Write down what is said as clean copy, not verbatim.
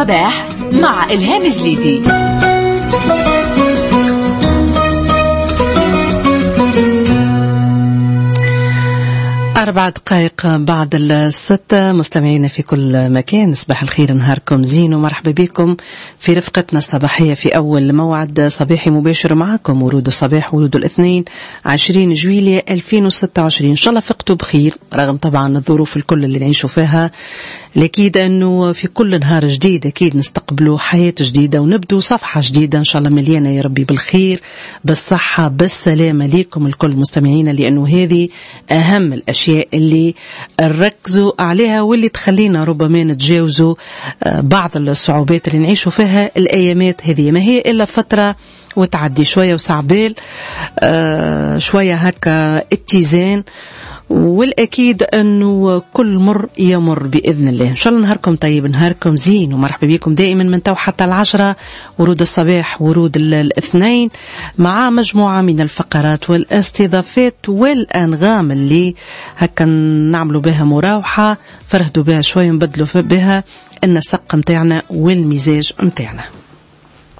الصباح مع إلهام جليدي. 4 دقائق بعد 6. مستمعينا في كل مكان، صباح الخير، نهاركم زين ومرحبا بكم في رفقتنا الصباحية في أول موعد صباحي مباشر معكم. ورود الصباح، ورود الاثنين 20 جويلية 2026. إن شاء الله فقتوا بخير رغم طبعا الظروف الكل اللي نعيشوا فيها. الأكيد أنه في كل نهار جديد أكيد نستقبلوا حياة جديدة ونبدو صفحة جديدة إن شاء الله مليانة يا ربي بالخير بالصحة بالسلامة ليكم الكل مستمعينا، لأنه هذه أهم الأشياء اللي نركزوا عليها واللي تخلينا ربما نتجاوزوا بعض الصعوبات اللي نعيشوا فيها الأيامات هذه. ما هي إلا فترة وتعدي، شوية وسعبال، شوية هكا اتزان، والأكيد أنه كل مر يمر بإذن الله. إن شاء الله نهاركم طيب، نهاركم زين ومرحبا بكم دائما من تو حتى 10. ورود الصباح، ورود الاثنين، مع مجموعة من الفقرات والاستضافات والأنغام اللي هكا نعملوا بها مراوحة، فرهدوا بها شوية، نبدلوا بها النسق متاعنا والمزاج متاعنا.